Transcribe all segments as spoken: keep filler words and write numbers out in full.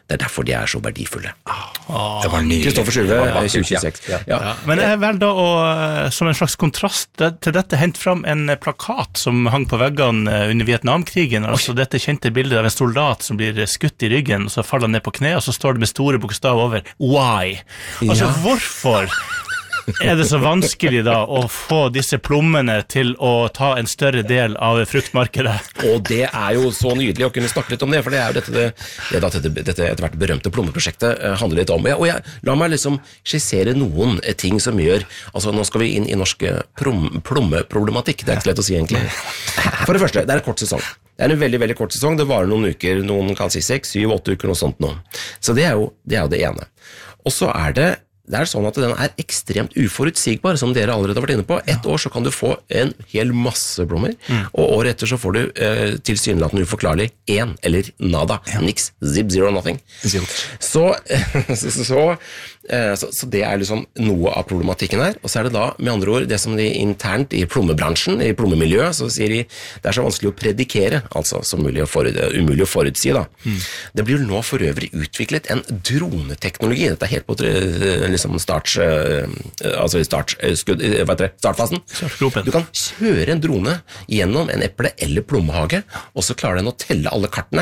Det er derfor de er så verdifulle. Ah, det var nydelig. Kristoffer Sylve, tjue tjueseks. Ja, ja. Ja. Men jeg velger da å, som en slags kontrast til dette, hente fram en plakat som hang på veggene under Vietnamkrigen, altså Oi. Dette kjente bildet av en soldat som blir skutt i ryggen, og så faller han ned på kne, og så står det med store bokstaver over, why? Altså, ja. Hvorfor er det så vanskelig da å få disse plommene til å ta en større del av fruktmarkedet? Og det er jo så nydelig å kunne snakke litt om det, for det er jo dette, det, det, dette, dette etter hvert berømte plommeprosjektet uh, handler litt om. Og jeg, la meg liksom skissere noen ting som gjør, altså nå skal vi inn i norsk plommeproblematikk, det er ikke lett å si egentlig. For det første, det er en kort sesong. Det er en veldig, veldig kort sesong, det varer noen uker, noen kan si seks, syv, åtte uker, noe sånt nå. Så det er jo det, er jo det ene. Og så er det Det er sånn at den er ekstremt uforutsigbar, som dere allerede har vært inne på. Et år så kan du få en hel masse blommer, mm. og året etter så får du eh, tilsynelatende uforklarlig en eller nada. Ja. Niks, zip, zero, nothing. Zero. Så, så, så, så, så det er liksom noe av problematikken her. Og så er det da, med andre ord, det som de internt i plommebransjen, i plommemiljøet, så sier de, det er så vanskelig å predikere, altså så umulig å, forut, umulig å forutsi da. Mm. Det blir nå for øvrig utviklet en droneteknologi, dette er helt på liksom starts, uh, altså start, uh, skudd, uh, hva heter det, startfasen. Du kan kjøre en drone gjennom en eple- eller plommehage, og så klarer den å telle alle kartene,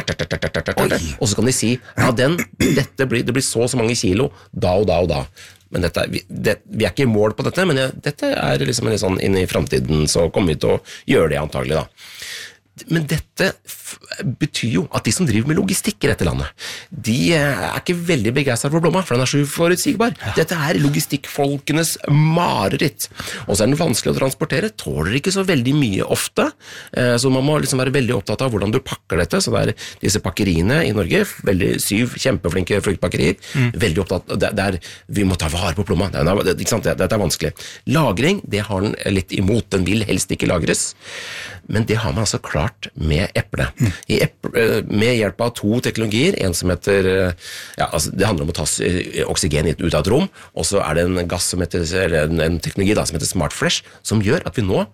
og så kan de si, ja, den, dette blir, det blir så og så mange kilo, da og da og da. Men dette, vi, det, vi er ikke i mål på dette, men jeg, dette er liksom en sånn inn i fremtiden, så kommer vi til å gjøre det antagelig da. Men dette betyr jo at de som driver med logistikk i dette landet, de er ikke veldig begeistret for blomma, for den er så uforutsigbar. Ja. Dette er logistikkfolkenes mareritt. Og så er den vanskelig å transportere, tåler ikke så veldig mye ofte, så man må liksom være veldig opptatt av hvordan du pakker dette, så det er disse pakkeriene i Norge, veldig syv kjempeflinke fruktpakkerier, mm. veldig opptatt, det, det er, vi må ta vare på plomma, det er, ikke sant? Dette er vanskelig. Lagring, det har den litt imot, den vil helst ikke lagres, men det har man altså klart med eple. Mm. I eple, med hjelp av to teknologier, en som heter, ja, altså det handler om å ta oksygen ut av et rom, og så er det en gass som heter, eller en, en teknologi da, som heter Smart Fresh, som gjør at vi nå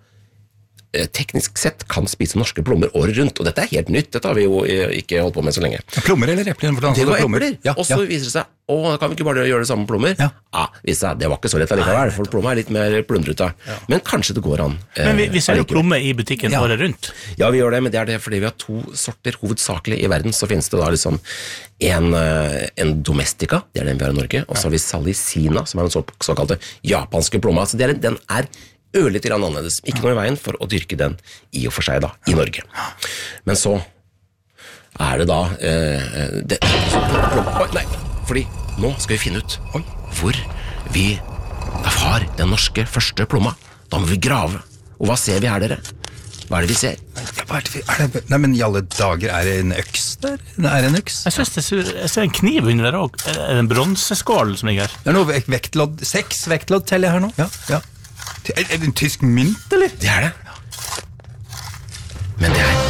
teknisk sett kan spise norske plommer året rundt, og dette er helt nytt, dette har vi jo ikke holdt på med så lenge. Plommer eller epler? Det var epler, ja, og så ja. Viser det seg, å, kan vi ikke bare gjøre det samme med plommer? Ja. Ja, viser seg, det var ikke så lett allikevel, for plommer er litt mer plundrete, ja. Men kanskje det går an. Men vi, vi ser jo plommer i butikken ja. Året rundt. Ja, vi gjør det, men det er det fordi vi har to sorter hovedsakelig i verden, så finnes det da liksom en, en domestica, det er den vi har i Norge, og så har vi salicina, som er den så, såkalte japanske plomma, så det er, den er ørlig til annerledes, ikke noe i veien for å dyrke den i og for seg da, i Norge. Men så er det da eh, det, oi, nei, fordi nå skal vi finne ut oi, hvor vi har den norske første plomma. Da må vi grave. Og hva ser vi her, dere? Hva er det vi ser? Er det, er det, nei, men i alle dager, er det en øks der? Er det en øks? Jeg synes det ser, jeg ser en kniv under der også. Er det en bronseskål som ligger her? Det er noe vektlodd, seks vektlodd teller jeg her nå. Ja, ja. Er det en tysk mynt, eller? Det er det. Men det er...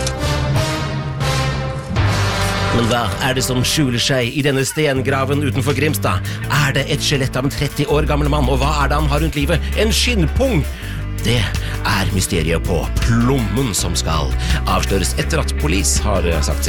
Men hva er det som skjuler seg i denne stengraven utenfor Grimstad? Er det et skjelett av en tretti år gammel mann, og hva er det han har rundt livet? En skinnpung! Det er mysteriet på plommen som skal avsløres etter at polis har sagt